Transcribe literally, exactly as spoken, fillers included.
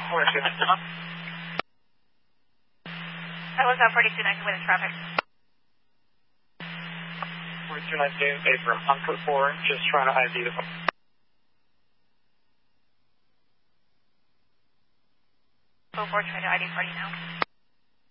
That was uh, forty-two nineteen with the traffic. forty-two nineteen, A from Huntford four, just trying to I D the phone. four, trying to I D party now.